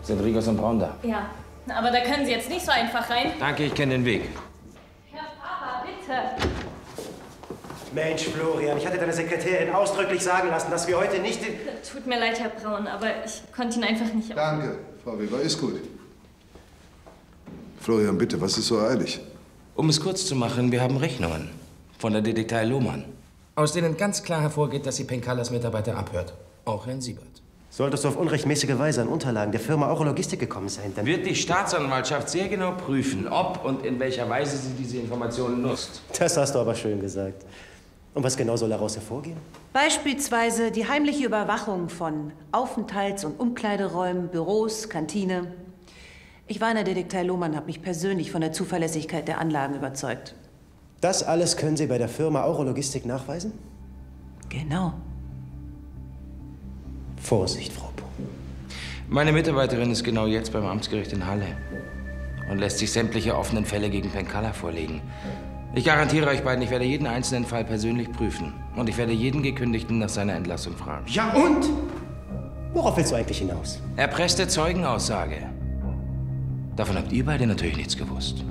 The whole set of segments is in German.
Sind Rigos und Braun da? Ja, aber da können Sie jetzt nicht so einfach rein. Danke, ich kenne den Weg. Herr Papa, bitte. Mensch, Florian, ich hatte deine Sekretärin ausdrücklich sagen lassen, dass wir heute nicht in... Tut mir leid, Herr Braun, aber ich konnte ihn einfach nicht... Danke, Frau Weber, ist gut. Florian, bitte, was ist so eilig? Um es kurz zu machen, wir haben Rechnungen von der Detektei Lohmann, aus denen ganz klar hervorgeht, dass sie Penkalas Mitarbeiter abhört. Auch Herrn Siebert. Solltest du auf unrechtmäßige Weise an Unterlagen der Firma Auro Logistik gekommen sein, dann... Wird die Staatsanwaltschaft sehr genau prüfen, ob und in welcher Weise sie diese Informationen nutzt. Das hast du aber schön gesagt. Und was genau soll daraus hervorgehen? Beispielsweise die heimliche Überwachung von Aufenthalts- und Umkleideräumen, Büros, Kantine. Ich war in der Detektei Lohmann, habe mich persönlich von der Zuverlässigkeit der Anlagen überzeugt. Das alles können Sie bei der Firma Auro Logistik nachweisen? Genau. Vorsicht, Frau Puh. Meine Mitarbeiterin ist genau jetzt beim Amtsgericht in Halle und lässt sich sämtliche offenen Fälle gegen Penkala vorlegen. Ich garantiere euch beiden, ich werde jeden einzelnen Fall persönlich prüfen. Und ich werde jeden Gekündigten nach seiner Entlassung fragen. Ja und? Worauf willst du eigentlich hinaus? Erpresste Zeugenaussage. Davon habt ihr beide natürlich nichts gewusst.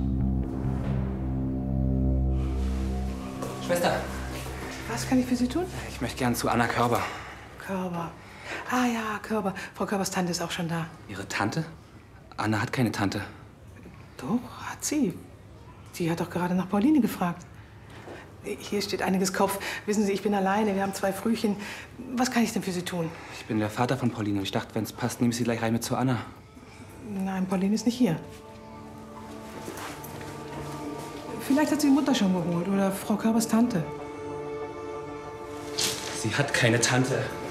Schwester, Was kann ich für Sie tun? ich möchte gern zu Anna Körber. Körber. Ah ja, Körber. Frau Körbers Tante ist auch schon da. Ihre Tante? Anna hat keine Tante. Doch, hat sie. Die hat doch gerade nach Pauline gefragt. Hier steht einiges Kopf. Wissen Sie, ich bin alleine. Wir haben 2 Frühchen. Was kann ich denn für Sie tun? Ich bin der Vater von Pauline. Ich dachte, wenn es passt, nehme ich sie gleich rein mit zu Anna. Nein, Pauline ist nicht hier. Vielleicht hat sie die Mutter schon geholt oder Frau Körbers Tante. Sie hat keine Tante.